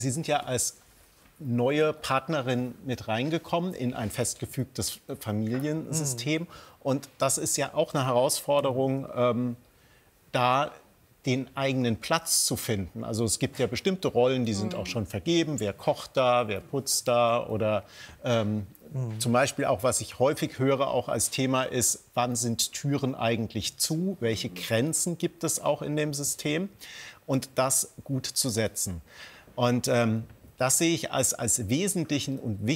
Sie sind ja als neue Partnerin mit reingekommen in ein festgefügtes Familiensystem. Und das ist ja auch eine Herausforderung, da den eigenen Platz zu finden. Also es gibt ja bestimmte Rollen, die sind auch schon vergeben. Wer kocht da, wer putzt da oder zum Beispiel auch, was ich häufig höre, auch als Thema ist, wann sind Türen eigentlich zu? Welche Grenzen gibt es auch in dem System? Und das gut zu setzen. Und das sehe ich als wesentlichen und wichtigen